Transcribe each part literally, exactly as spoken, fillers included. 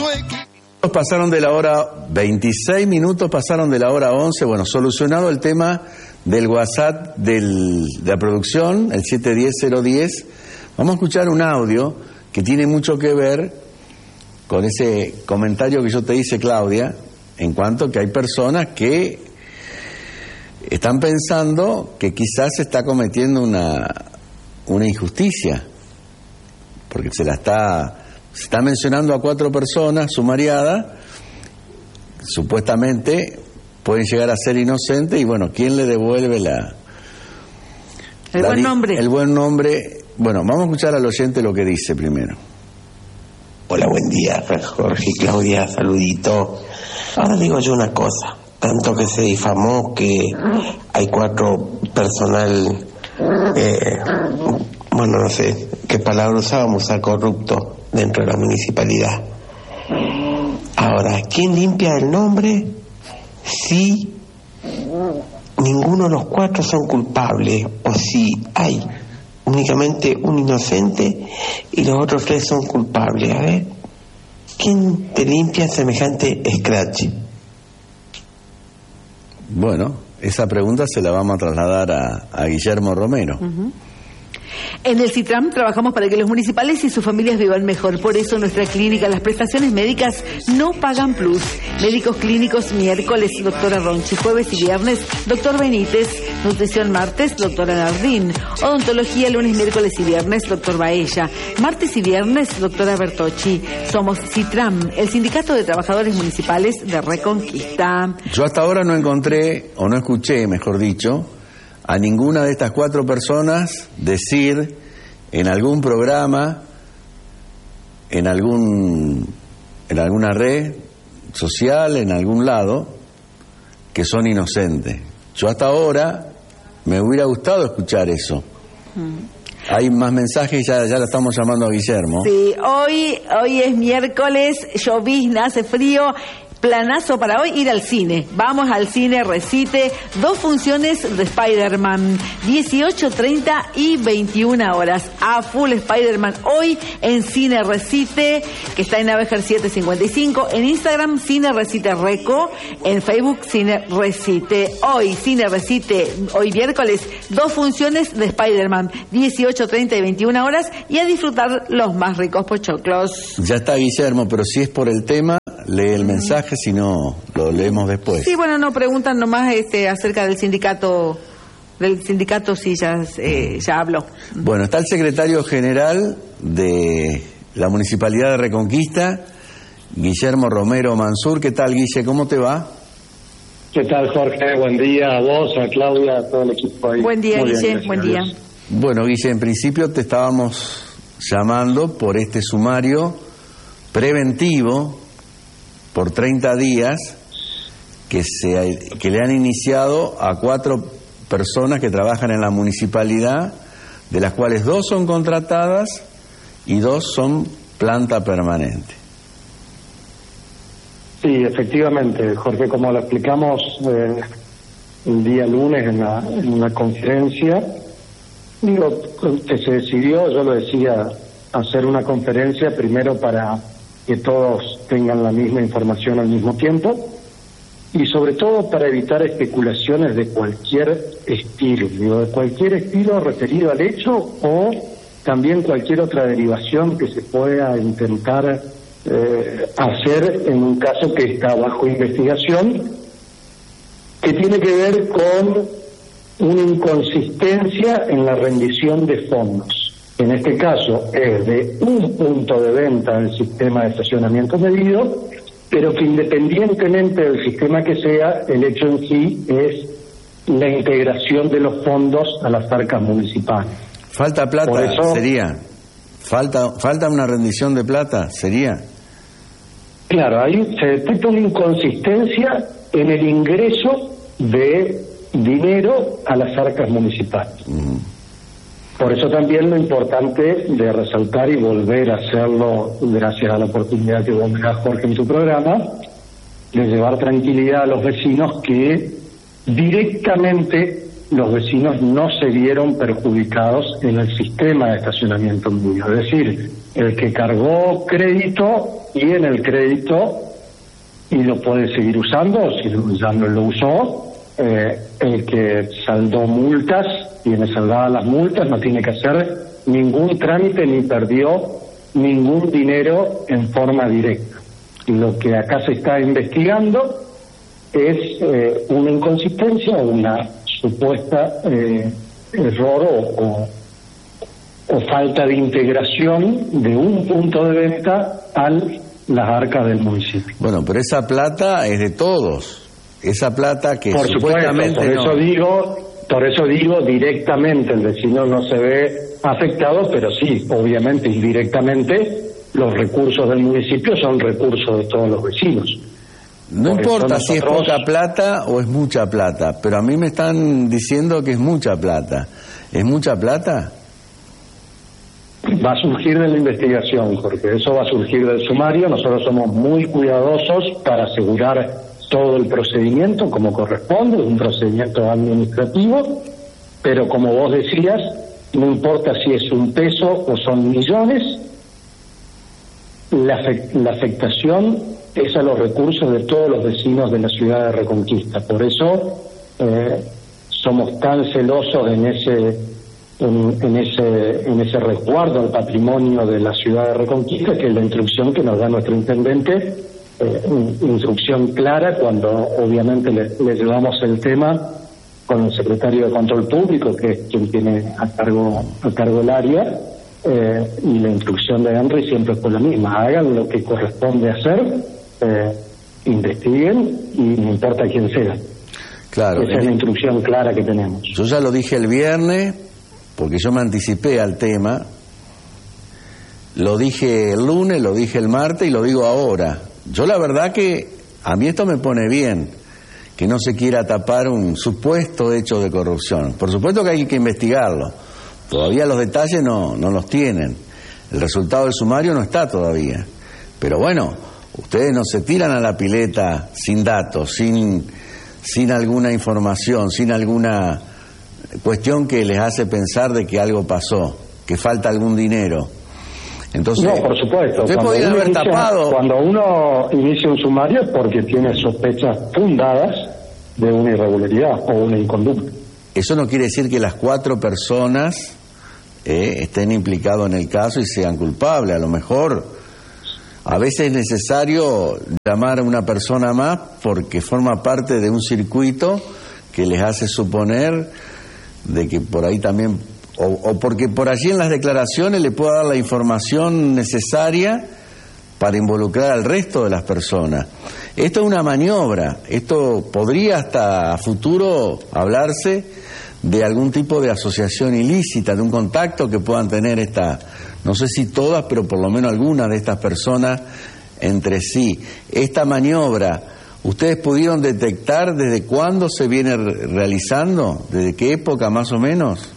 su equipo. Pasaron de la hora, veintiséis minutos pasaron de la hora once. Bueno, solucionado el tema del WhatsApp del, de la producción, el siete uno cero cero uno cero. Vamos a escuchar un audio que tiene mucho que ver con ese comentario que yo te hice, Claudia, en cuanto que hay personas que están pensando que quizás se está cometiendo una, una injusticia, porque se la está... Se está mencionando a cuatro personas sumariadas, supuestamente pueden llegar a ser inocentes, y bueno, ¿quién le devuelve la... El la, buen nombre. El buen nombre. Bueno, vamos a escuchar al oyente lo que dice primero. Hola, buen día, Jorge y Claudia, saludito. Ahora digo yo una cosa, tanto que se difamó que hay cuatro personal, eh, bueno, no sé qué palabra usábamos, a corrupto dentro de la municipalidad. Ahora, ¿quién limpia el nombre si ninguno de los cuatro son culpables, o si hay únicamente un inocente y los otros tres son culpables? A ver, ¿quién te limpia semejante scratch? Bueno, esa pregunta se la vamos a trasladar a, a Guillermo Romero. Uh-huh. En el CITRAM trabajamos para que los municipales y sus familias vivan mejor. Por eso en nuestra clínica las prestaciones médicas no pagan plus. Médicos clínicos miércoles, doctora Ronchi. Jueves y viernes, doctor Benítez. Nutrición martes, doctora Nardín. Odontología lunes, miércoles y viernes, doctor Baella. Martes y viernes, doctora Bertocci. Somos CITRAM, el Sindicato de Trabajadores Municipales de Reconquista. Yo hasta ahora no encontré, o no escuché, mejor dicho, a ninguna de estas cuatro personas decir en algún programa, en algún en alguna red social, en algún lado, que son inocentes. Yo hasta ahora me hubiera gustado escuchar eso. Mm. Hay más mensajes, ya, ya la estamos llamando a Guillermo. Sí, hoy, hoy es miércoles, llovizna, hace frío. Planazo para hoy, ir al cine. Vamos al cine, recite, dos funciones de Spider-Man, dieciocho treinta y veintiuna horas. A full Spider-Man hoy en Cine Recite, que está en Avejar siete cincuenta y cinco, en Instagram Cine Recite Reco, en Facebook Cine Recite. Hoy Cine Recite, hoy miércoles, dos funciones de Spider-Man, dieciocho treinta y veintiuna horas, y a disfrutar los más ricos pochoclos. Ya está, Guillermo, pero si es por el tema, lee el mensaje, si no, lo leemos después. Sí, bueno, no, preguntan nomás este, acerca del sindicato, del sindicato sí ya, eh, ya habló. Bueno, está el secretario general de la Municipalidad de Reconquista, Guillermo Romero Mansur. ¿Qué tal, Guille? ¿Cómo te va? ¿Qué tal, Jorge? Buen día a vos, a Claudia, a todo el equipo ahí. Buen día, Guille, bien, buen día. Bueno, Guille, en principio te estábamos llamando por este sumario preventivo por treinta días que, se, que le han iniciado a cuatro personas que trabajan en la municipalidad, de las cuales dos son contratadas y dos son planta permanente. Sí, efectivamente, Jorge, como lo explicamos eh, el día lunes en la, en una conferencia, digo, que se decidió, yo lo decía, hacer una conferencia primero para que todos tengan la misma información al mismo tiempo, y sobre todo para evitar especulaciones de cualquier estilo, digo, de cualquier estilo referido al hecho, o también cualquier otra derivación que se pueda intentar eh, hacer en un caso que está bajo investigación, que tiene que ver con una inconsistencia en la rendición de fondos. En este caso es de un punto de venta del sistema de estacionamiento medido, pero que independientemente del sistema que sea, el hecho en sí es la integración de los fondos a las arcas municipales. ¿Falta plata? Por eso, sería. ¿Falta, falta una rendición de plata? ¿Sería? Claro, ahí se detecta una inconsistencia en el ingreso de dinero a las arcas municipales. Uh-huh. Por eso también lo importante de resaltar y volver a hacerlo, gracias a la oportunidad que vos me das, Jorge, en tu programa, de llevar tranquilidad a los vecinos que directamente los vecinos no se vieron perjudicados en el sistema de estacionamiento mínimo. Es decir, el que cargó crédito tiene el crédito y lo puede seguir usando, si ya no lo usó. Eh, el que saldó multas, tiene saldadas las multas, no tiene que hacer ningún trámite ni perdió ningún dinero en forma directa. Lo que acá se está investigando es eh, una inconsistencia, una supuesta eh, error o, o, o falta de integración de un punto de venta a las arcas del municipio. Bueno, pero esa plata es de todos. Esa plata que por supuestamente supuesto, por no. eso digo, por eso digo directamente el vecino no se ve afectado, pero sí, obviamente indirectamente los recursos del municipio son recursos de todos los vecinos. No por importa si es nosotros... poca plata o es mucha plata, pero a mí me están diciendo que es mucha plata. ¿Es mucha plata? Va a surgir de la investigación, Jorge, eso va a surgir del sumario. Nosotros somos muy cuidadosos para asegurar todo el procedimiento como corresponde, un procedimiento administrativo, pero como vos decías, no importa si es un peso o son millones, la, la afectación es a los recursos de todos los vecinos de la ciudad de Reconquista. Por eso eh, somos tan celosos en ese, en, en ese, en ese resguardo al patrimonio de la ciudad de Reconquista, que es la instrucción que nos da nuestro intendente. Eh, instrucción clara cuando obviamente le, le llevamos el tema con el secretario de Control Público, que es quien tiene a cargo a cargo el área, eh, y la instrucción de Henry siempre fue la misma: hagan lo que corresponde hacer, eh, investiguen y no importa quién sea. Claro. Esa es la instrucción clara que tenemos. Yo ya lo dije el viernes, porque yo me anticipé al tema, lo dije el lunes, lo dije el martes y lo digo ahora. Yo la verdad que a mí esto me pone bien, que no se quiera tapar un supuesto hecho de corrupción. Por supuesto que hay que investigarlo. Todavía los detalles no, no los tienen. El resultado del sumario no está todavía. Pero bueno, ustedes no se tiran a la pileta sin datos, sin, sin alguna información, sin alguna cuestión que les hace pensar de que algo pasó, que falta algún dinero. Entonces, no, por supuesto. Usted Cuando podría uno, haber inicia, tapado... cuando uno inicia un sumario es porque tiene sospechas fundadas de una irregularidad o una inconducta. Eso no quiere decir que las cuatro personas eh, estén implicados en el caso y sean culpables. A lo mejor a veces es necesario llamar a una persona más porque forma parte de un circuito que les hace suponer de que por ahí también... O, o porque por allí en las declaraciones le pueda dar la información necesaria para involucrar al resto de las personas. Esto es una maniobra, esto podría hasta a futuro hablarse de algún tipo de asociación ilícita, de un contacto que puedan tener esta, no sé si todas, pero por lo menos algunas de estas personas entre sí. Esta maniobra, ¿ustedes pudieron detectar desde cuándo se viene realizando? ¿Desde qué época más o menos?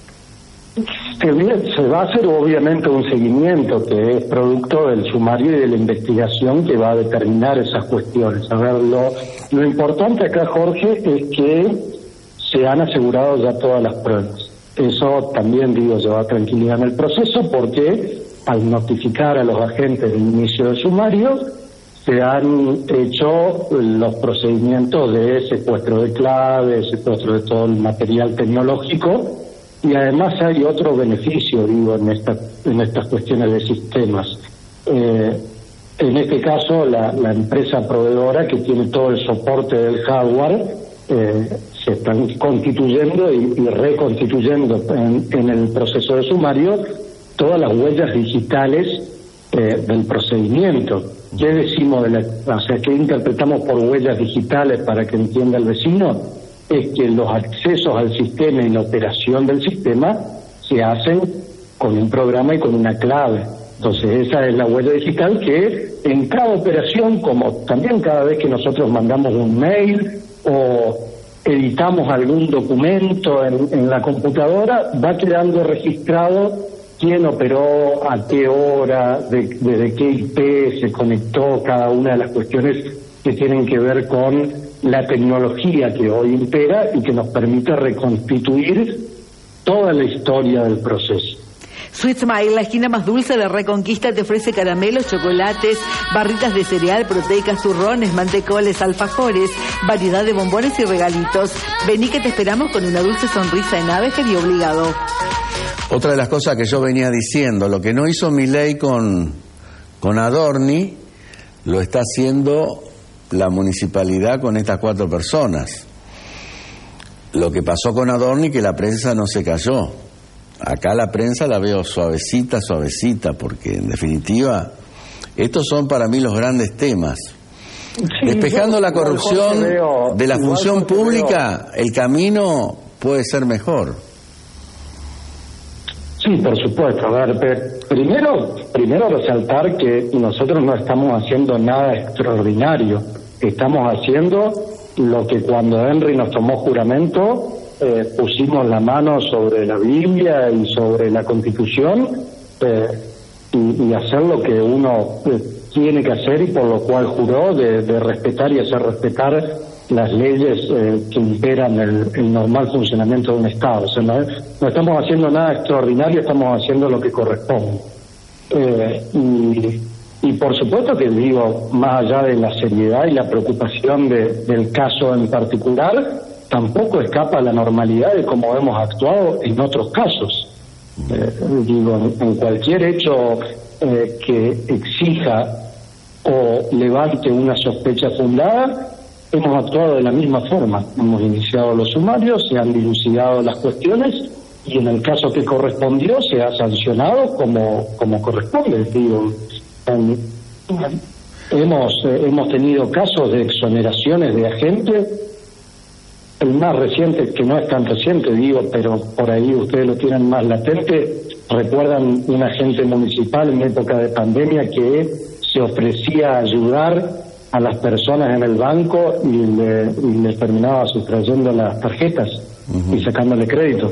Se va a hacer obviamente un seguimiento que es producto del sumario y de la investigación que va a determinar esas cuestiones. A ver, lo, lo importante acá, Jorge, es que se han asegurado ya todas las pruebas. Eso también, digo, lleva tranquilidad en el proceso porque al notificar a los agentes del inicio del sumario se han hecho los procedimientos de secuestro de claves, secuestro de todo el material tecnológico. Y además hay otro beneficio, digo, en, esta, en estas cuestiones de sistemas. Eh, en este caso, la, la empresa proveedora que tiene todo el soporte del hardware eh, se están constituyendo y, y reconstituyendo en, en el proceso de sumario todas las huellas digitales eh, del procedimiento. ¿Qué decimos de la, o sea, qué interpretamos por huellas digitales para que entienda el vecino? Es que los accesos al sistema y la operación del sistema se hacen con un programa y con una clave. Entonces esa es la huella digital que en cada operación, como también cada vez que nosotros mandamos un mail o editamos algún documento en, en la computadora, va quedando registrado quién operó, a qué hora, de, desde qué I P se conectó, cada una de las cuestiones que tienen que ver con la tecnología que hoy impera y que nos permite reconstituir toda la historia del proceso. Sweet Smile, la esquina más dulce de Reconquista, te ofrece caramelos, chocolates, barritas de cereal, proteicas, turrones, mantecoles, alfajores, variedad de bombones y regalitos. Vení que te esperamos con una dulce sonrisa en Abeger y Obligado. Otra de las cosas que yo venía diciendo, lo que no hizo Milei con, con Adorni, lo está haciendo la municipalidad con estas cuatro personas. Lo que pasó con Adorni, que la prensa no se cayó. Acá la prensa la veo suavecita, suavecita, porque en definitiva estos son para mí los grandes temas. Sí, Despejando yo, la corrupción veo, de la función pública, veo. el camino puede ser mejor. Sí, por supuesto. A ver, pe- primero, primero resaltar que nosotros no estamos haciendo nada extraordinario. Estamos haciendo lo que cuando Henry nos tomó juramento, eh, pusimos la mano sobre la Biblia y sobre la Constitución, eh, y, y hacer lo que uno eh, tiene que hacer y por lo cual juró, de, de respetar y hacer respetar las leyes eh, que imperan el, el normal funcionamiento de un Estado. O sea, no, no estamos haciendo nada extraordinario, estamos haciendo lo que corresponde. Eh, y, y por supuesto que digo, más allá de la seriedad y la preocupación de, del caso en particular, tampoco escapa a la normalidad de cómo hemos actuado en otros casos. Eh, digo, en, en cualquier hecho eh, que exija o levante una sospecha fundada, hemos actuado de la misma forma. Hemos iniciado los sumarios, se han dilucidado las cuestiones y en el caso que correspondió se ha sancionado como, como corresponde. Digo, en, hemos, eh, hemos tenido casos de exoneraciones de agentes. El más reciente, que no es tan reciente, digo, pero por ahí ustedes lo tienen más latente, recuerdan un agente municipal en época de pandemia que se ofrecía a ayudar a las personas en el banco y le, y le terminaba sustrayendo las tarjetas uh-huh. y sacándole crédito.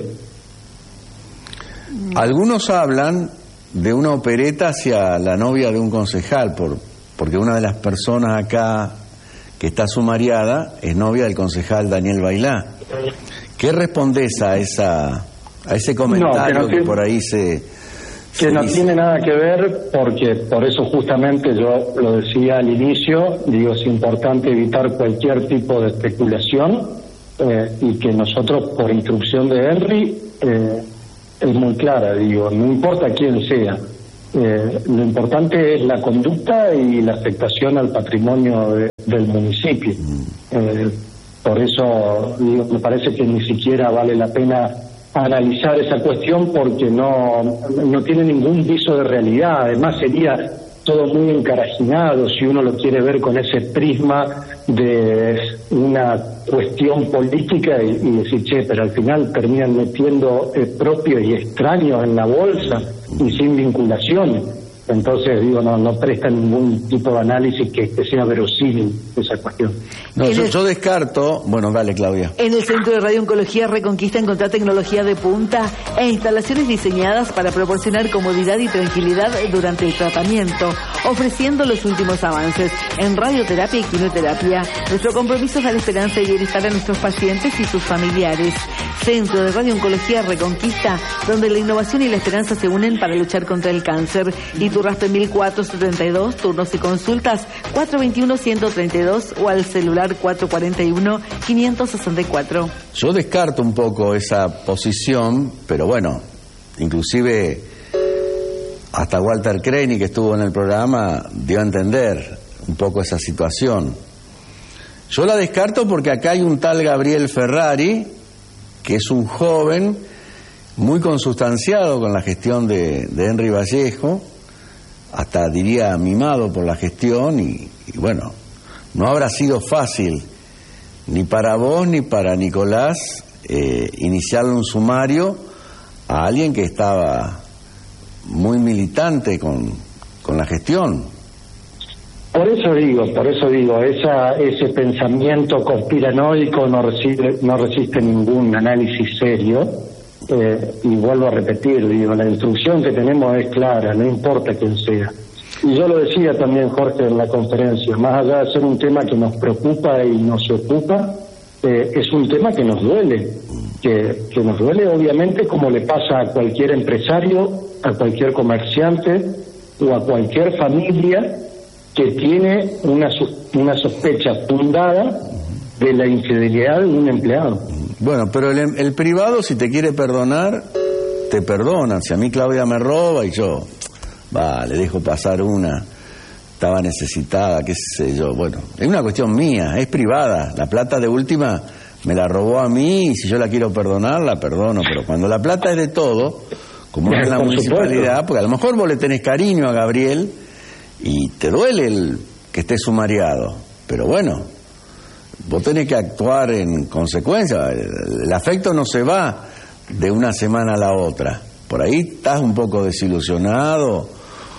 Algunos hablan de una opereta hacia la novia de un concejal, por, porque una de las personas acá que está sumariada es novia del concejal Daniel Bailá. ¿Qué respondés a esa a ese comentario no, que, no que por ahí se... Que se no dice? Tiene nada que ver, porque por eso justamente yo lo decía al inicio, digo, es importante evitar cualquier tipo de especulación eh, y que nosotros, por instrucción de Henry, eh, es muy clara, digo, no importa quién sea. Eh, lo importante es la conducta y la afectación al patrimonio de, del municipio. Eh, por eso digo, me parece que ni siquiera vale la pena analizar esa cuestión porque no, no tiene ningún viso de realidad. Además sería todo muy encarajinado si uno lo quiere ver con ese prisma de una cuestión política y, y decir, che, pero al final terminan metiendo eh, propios y extraños en la bolsa y sin vinculaciones. Entonces, digo, no no presta ningún tipo de análisis que, que sea verosímil esa cuestión. No, yo, yo descarto... Bueno, dale, Claudia. En el Centro de Radiooncología Reconquista encontrá tecnología de punta e instalaciones diseñadas para proporcionar comodidad y tranquilidad durante el tratamiento, ofreciendo los últimos avances en radioterapia y quimioterapia. Nuestro compromiso es dar esperanza y bienestar a nuestros pacientes y sus familiares. Centro de Radiooncología Reconquista, donde la innovación y la esperanza se unen para luchar contra el cáncer. Y Turraspe mil cuatrocientos setenta y dos, turnos y consultas cuatro dos uno, uno tres dos o al celular cuatro cuatro uno, cinco seis cuatro. Yo descarto un poco esa posición, pero bueno, inclusive hasta Walter Creni, que estuvo en el programa, dio a entender un poco esa situación. Yo la descarto porque acá hay un tal Gabriel Ferrari, que es un joven muy consustanciado con la gestión de, de Henry Vallejo, hasta diría mimado por la gestión y, y bueno, no habrá sido fácil ni para vos ni para Nicolás eh, iniciarle un sumario a alguien que estaba muy militante con, con la gestión. Por eso digo, por eso digo, esa, ese pensamiento conspiranoico no resiste, no resiste ningún análisis serio. Eh, y vuelvo a repetir, digo, la instrucción que tenemos es clara, no importa quién sea. Y yo lo decía también, Jorge, en la conferencia, más allá de ser un tema que nos preocupa y nos ocupa, eh, es un tema que nos duele, que, que nos duele obviamente como le pasa a cualquier empresario, a cualquier comerciante o a cualquier familia que tiene una, una sospecha fundada de la infidelidad de un empleado. Bueno, pero el, el privado, si te quiere perdonar, te perdona. Si a mí Claudia me roba y yo, va, le dejo pasar una, estaba necesitada, qué sé yo, bueno, es una cuestión mía, es privada. La plata de última me la robó a mí y si yo la quiero perdonar, la perdono. Pero cuando la plata es de todo, como es en la municipalidad, porque a lo mejor vos le tenés cariño a Gabriel y te duele el que esté sumariado, pero bueno, vos tenés que actuar en consecuencia. El afecto no se va de una semana a la otra. Por ahí estás un poco desilusionado,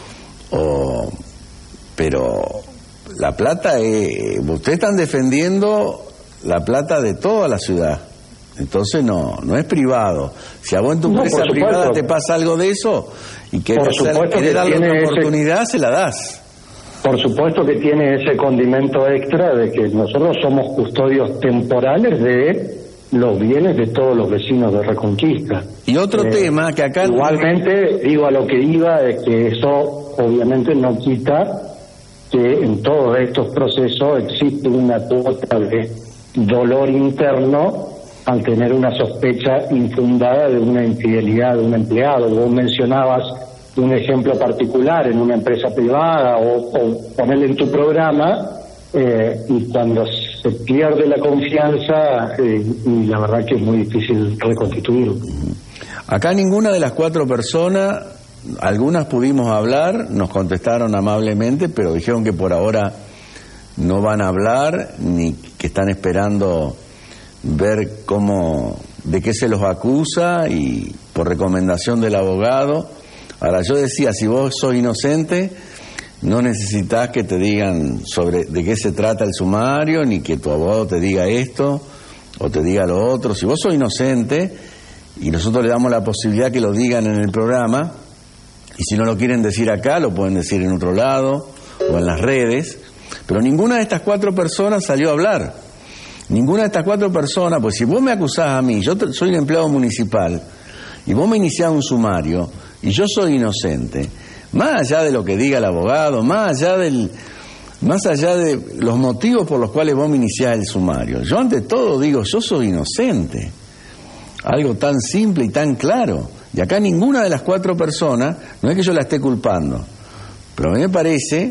o, pero la plata es, ustedes están defendiendo la plata de toda la ciudad. Entonces no, no es privado. Si a vos en tu no, empresa privada te pasa algo de eso y querés, hacer, querés darle una oportunidad, ese, se la das. Por supuesto que tiene ese condimento extra de que nosotros somos custodios temporales de los bienes de todos los vecinos de Reconquista. Y otro eh, tema que acá... Igualmente, digo, a lo que iba es que eso obviamente no quita que en todos estos procesos existe una cuota de dolor interno al tener una sospecha infundada de una infidelidad de un empleado. Vos mencionabas un ejemplo particular en una empresa privada o, o ponerle en tu programa, eh, y cuando se pierde la confianza, eh, y la verdad que es muy difícil reconstituirlo. Acá ninguna de las cuatro personas, algunas pudimos hablar, nos contestaron amablemente, pero dijeron que por ahora no van a hablar, ni que están esperando ver cómo, de qué se los acusa y por recomendación del abogado. Ahora, yo decía, si vos sos inocente, no necesitas que te digan sobre de qué se trata el sumario, ni que tu abogado te diga esto o te diga lo otro. Si vos sos inocente y nosotros le damos la posibilidad que lo digan en el programa, y si no lo quieren decir acá, lo pueden decir en otro lado o en las redes, pero ninguna de estas cuatro personas salió a hablar. Ninguna de estas cuatro personas, pues si vos me acusás a mí, yo soy un empleado municipal, y vos me iniciás un sumario, y yo soy inocente, más allá de lo que diga el abogado, más allá del, más allá de los motivos por los cuales vos me iniciás el sumario, yo ante todo digo, yo soy inocente. Algo tan simple y tan claro. Y acá ninguna de las cuatro personas, no es que yo la esté culpando, pero a mí me parece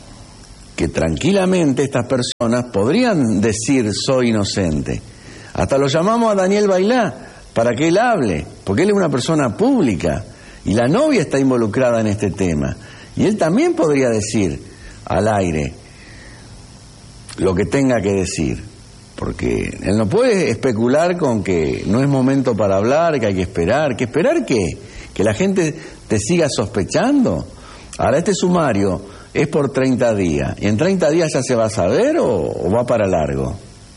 que tranquilamente estas personas podrían decir soy inocente. Hasta lo llamamos a Daniel Bailá para que él hable, porque él es una persona pública y la novia está involucrada en este tema. Y él también podría decir al aire lo que tenga que decir, porque él no puede especular con que no es momento para hablar, que hay que esperar. ¿Que esperar qué? ¿Que la gente te siga sospechando? Ahora, este sumario es por treinta días. ¿Y en treinta días ya se va a saber o, o va para largo?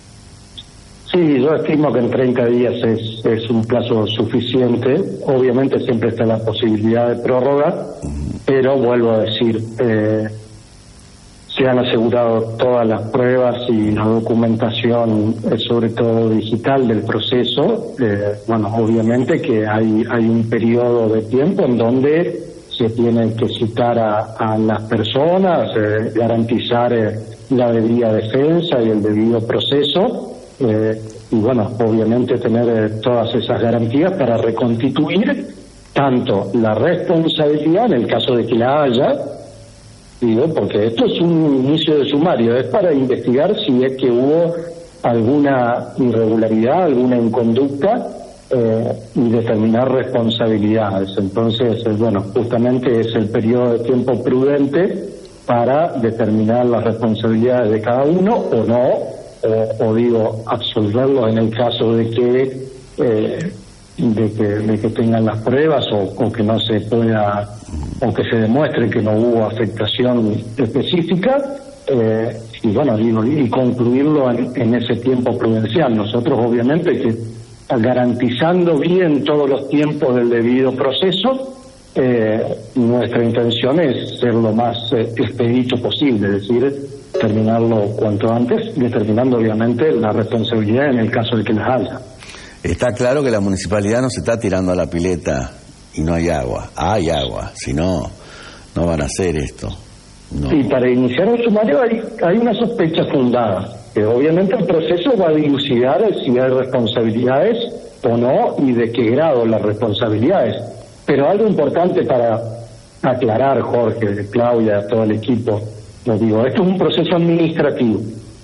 Sí, yo estimo que en treinta días es, es un plazo suficiente. Obviamente siempre está la posibilidad de prórroga, uh-huh. Pero vuelvo a decir, eh, se han asegurado todas las pruebas y la documentación, eh, sobre todo digital, del proceso. Eh, bueno, obviamente que hay, hay un periodo de tiempo en donde se tiene que citar a, a las personas, eh, garantizar eh, la debida defensa y el debido proceso, eh, y bueno, obviamente tener eh, todas esas garantías para reconstituir tanto la responsabilidad en el caso de que la haya, digo, porque esto es un inicio de sumario, es para investigar si es que hubo alguna irregularidad, alguna inconducta, Eh, y determinar responsabilidades. Entonces, eh, bueno, justamente es el periodo de tiempo prudente para determinar las responsabilidades de cada uno o no, o, o digo, absolverlos en el caso de que, eh, de que de que tengan las pruebas o, o que no se pueda, o que se demuestre que no hubo afectación específica, eh, y bueno, digo, y concluirlo en, en ese tiempo prudencial. Nosotros obviamente que garantizando bien todos los tiempos del debido proceso, eh, nuestra intención es ser lo más eh, expedito posible, es decir, terminarlo cuanto antes, determinando obviamente la responsabilidad en el caso de que las haya. Está claro que la municipalidad no se está tirando a la pileta y no hay agua. Hay agua, si no, no van a hacer esto. No. Y para iniciar un sumario hay, hay una sospecha fundada, que obviamente el proceso va a dilucidar si hay responsabilidades o no y de qué grado las responsabilidades. Pero algo importante para aclarar, Jorge, Claudia, todo el equipo, les digo, esto es un proceso administrativo.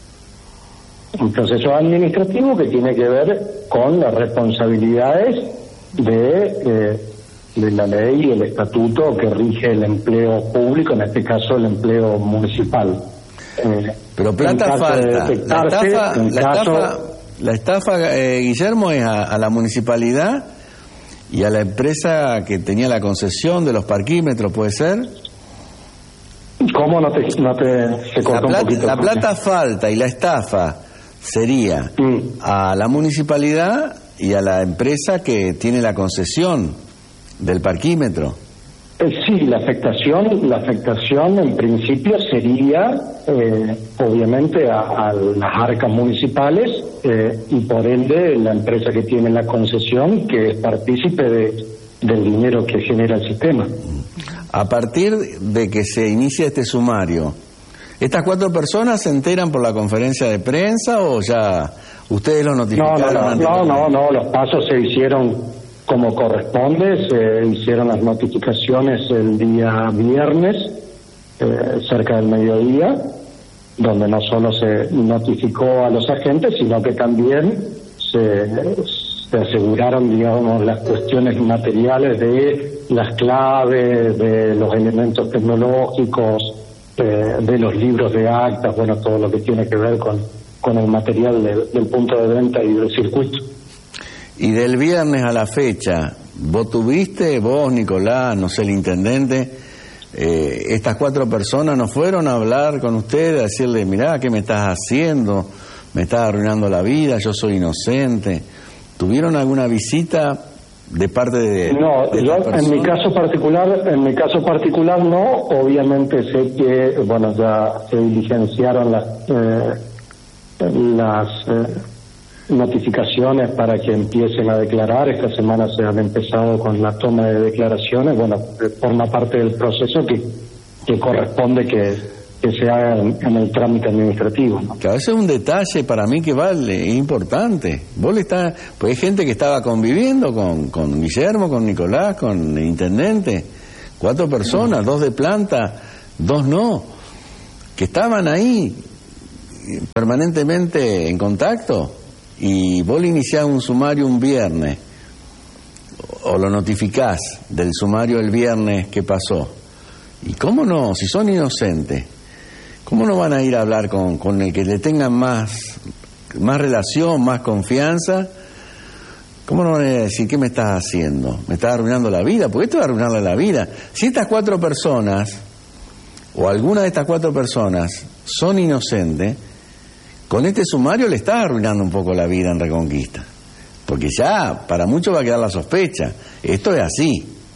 Un proceso administrativo que tiene que ver con las responsabilidades de, eh, de la ley y el estatuto que rige el empleo público, en este caso el empleo municipal. Eh, Pero plata falta. La estafa, la caso... estafa, la estafa eh, Guillermo, es a, a la municipalidad y a la empresa que tenía la concesión de los parquímetros, ¿puede ser? ¿Cómo no te, no te se cortó la plata, un poquito? La plata falta y la estafa sería mm. a la municipalidad y a la empresa que tiene la concesión del parquímetro. Eh, sí, la afectación, la afectación en principio sería eh, obviamente a, a las arcas municipales eh, y por ende la empresa que tiene la concesión, que es partícipe de, del dinero que genera el sistema. A partir de que se inicie este sumario, ¿estas cuatro personas se enteran por la conferencia de prensa o ya ustedes los notificaron? No, no, no, no, no, no, los pasos se hicieron como corresponde, se hicieron las notificaciones el día viernes, eh, cerca del mediodía, donde no solo se notificó a los agentes, sino que también se, se aseguraron, digamos, las cuestiones materiales de las claves, de los elementos tecnológicos, eh, de los libros de actas, bueno, todo lo que tiene que ver con, con el material de, del punto de venta y del circuito. Y del viernes a la fecha, ¿vos tuviste, vos, Nicolás, no sé, el intendente, eh, estas cuatro personas no fueron a hablar con usted, a decirle, mirá, ¿qué me estás haciendo? Me estás arruinando la vida, yo soy inocente. ¿Tuvieron alguna visita de parte de...? No, de yo en mi caso particular, en mi caso particular no, obviamente sé que, bueno, ya se diligenciaron las, eh, las eh, notificaciones para que empiecen a declarar. Esta semana se han empezado con la toma de declaraciones, bueno, forma parte del proceso que, que corresponde que, que se haga en, en el trámite administrativo, ¿no? Que a veces es un detalle para mí que vale, es importante. Vos le estás, pues hay gente que estaba conviviendo con, con Guillermo, con Nicolás, con el intendente, cuatro personas, dos de planta, dos no, que estaban ahí permanentemente en contacto. Y vos le iniciás un sumario un viernes, o lo notificás del sumario el viernes que pasó. ¿Y cómo no? Si son inocentes, ¿cómo no van a ir a hablar con, con el que le tengan más, más relación, más confianza? ¿Cómo no van a decir, qué me estás haciendo? ¿Me estás arruinando la vida? Porque esto es arruinarle la vida. Si estas cuatro personas, o alguna de estas cuatro personas, son inocentes, con este sumario le estás arruinando un poco la vida en Reconquista. Porque ya, para muchos va a quedar la sospecha. Esto es así.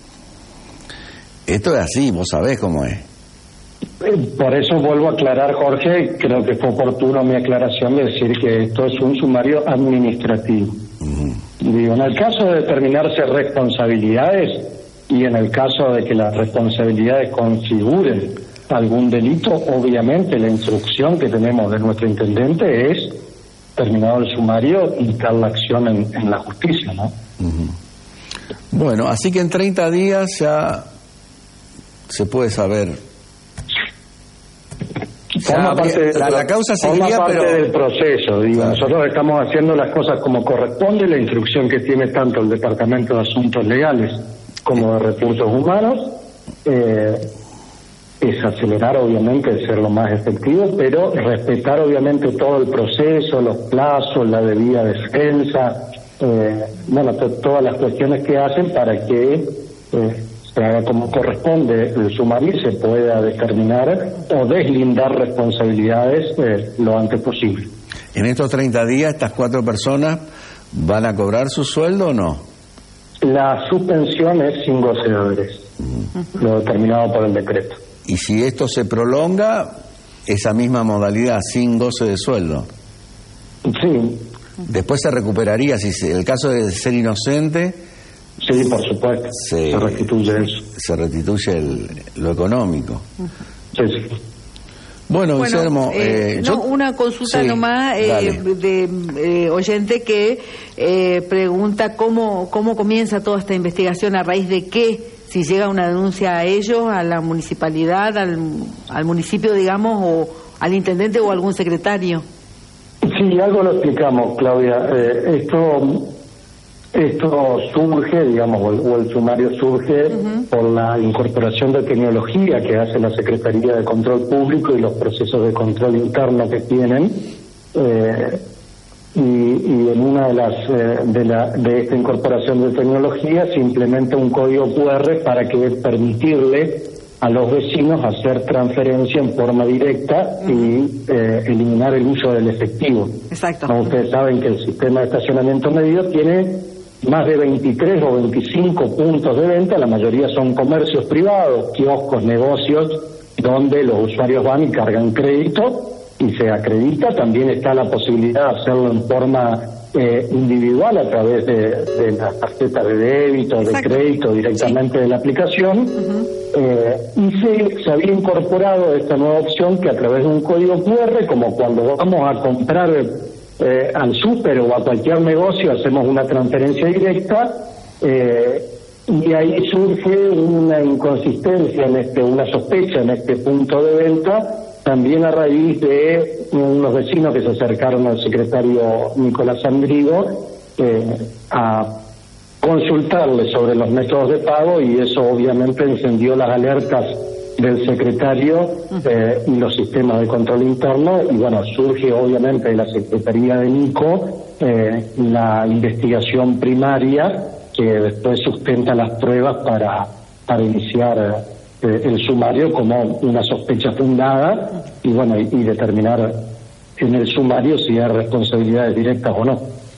Esto es así, vos sabés cómo es. Por eso vuelvo a aclarar, Jorge, creo que fue oportuno mi aclaración de decir que esto es un sumario administrativo. Uh-huh. Digo, en el caso de determinarse responsabilidades y en el caso de que las responsabilidades configuren algún delito, obviamente la instrucción que tenemos de nuestro intendente es, terminado el sumario, dictar la acción en, en la justicia, ¿no? Uh-huh. Bueno, así que en treinta días ya se puede saber. Forma parte, de, la, la causa forma seguiría, parte pero... del proceso, digo, claro. Nosotros estamos haciendo las cosas como corresponde, la instrucción que tiene tanto el Departamento de Asuntos Legales como de Recursos Humanos, eh, es acelerar, obviamente, es ser lo más efectivo, pero respetar, obviamente, todo el proceso, los plazos, la debida defensa, eh, bueno, to- todas las cuestiones que hacen para que eh, se haga como corresponde el sumario y se pueda determinar o deslindar responsabilidades eh, lo antes posible. En estos treinta días, ¿estas cuatro personas van a cobrar su sueldo o no? La suspensión es sin goce de haberes. lo determinado por el decreto. Y si esto se prolonga, esa misma modalidad, sin goce de sueldo. Sí. Después se recuperaría, si se, el caso de ser inocente... Sí, por supuesto, se, se restituye eso. Se restituye el, lo económico. Sí, sí. Bueno, bueno, Guillermo... Eh, eh, no, yo... una consulta sí, nomás eh, de eh, oyente que eh, pregunta cómo, cómo comienza toda esta investigación, a raíz de qué, si llega una denuncia a ellos, a la municipalidad, al, al municipio, digamos, o al intendente o algún secretario. Sí, algo lo explicamos, Claudia. Eh, esto... Esto surge, digamos, o el, o el sumario surge uh-huh. por la incorporación de tecnología que hace la Secretaría de Control Público y los procesos de control interno que tienen. Eh, y, y en una de las eh, de, la, de esta incorporación de tecnología se implementa un código cu erre para que permitirle a los vecinos hacer transferencia en forma directa uh-huh. y eh, eliminar el uso del efectivo. Exacto. Como ustedes saben que el sistema de estacionamiento medido tiene más de veintitrés o veinticinco puntos de venta, la mayoría son comercios privados, kioscos, negocios, donde los usuarios van y cargan crédito y se acredita. También está la posibilidad de hacerlo en forma eh, individual a través de, de las tarjetas de débito, de Exacto. crédito directamente sí. de la aplicación. Uh-huh. eh, y se, se había incorporado esta nueva opción que a través de un código cu erre, como cuando vamos a comprar Eh, al súper o a cualquier negocio, hacemos una transferencia directa, eh, y ahí surge una inconsistencia en este, una sospecha en este punto de venta, también a raíz de unos vecinos que se acercaron al secretario Nicolás Andrigo eh, a consultarle sobre los métodos de pago, y eso obviamente encendió las alertas del secretario eh, y los sistemas de control interno, y bueno, surge obviamente de la Secretaría de Nico eh, la investigación primaria que después sustenta las pruebas para, para iniciar eh, el sumario como una sospecha fundada y bueno, y, y determinar en el sumario si hay responsabilidades directas o no.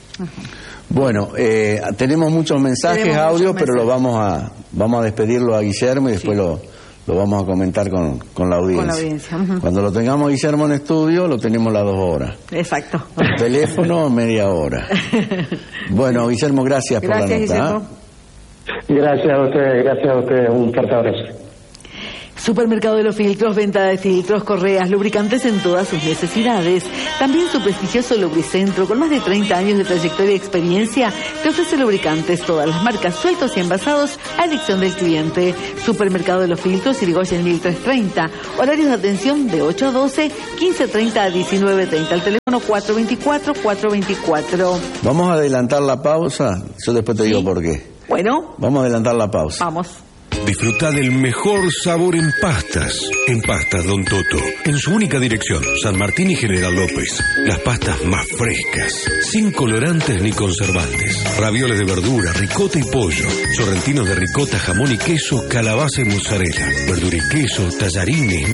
Bueno, eh, tenemos muchos mensajes, tenemos audio, muchos pero mensajes. lo vamos a vamos a despedirlo a Guillermo y después sí. lo Lo vamos a comentar con, con la audiencia. Con la audiencia. Uh-huh. Cuando lo tengamos Guillermo en estudio, lo tenemos las dos horas. Exacto. El teléfono, media hora. Bueno, Guillermo, gracias, gracias por la nota. Guillermo. Gracias a ustedes, gracias a ustedes. Un fuerte abrazo. Supermercado de los Filtros, venta de filtros, correas, lubricantes en todas sus necesidades. También su prestigioso Lubricentro, con más de treinta años de trayectoria y experiencia, te ofrece lubricantes, todas las marcas, sueltos y envasados a elección del cliente. Supermercado de los Filtros, Irigoyen mil trescientos treinta. Horarios de atención de ocho a doce, quince treinta a diecinueve treinta. El teléfono cuatro veinticuatro, cuatro veinticuatro. Vamos a adelantar la pausa. Yo después te ¿Sí? digo por qué. Bueno. Vamos a adelantar la pausa. Vamos. Disfruta del mejor sabor en pastas. En Pastas Don Toto. En su única dirección, San Martín y General López. Las pastas más frescas, sin colorantes ni conservantes. Ravioles de verdura, ricota y pollo. Sorrentinos de ricota, jamón y queso, calabaza y mozzarella. Verdura y queso, tallarines.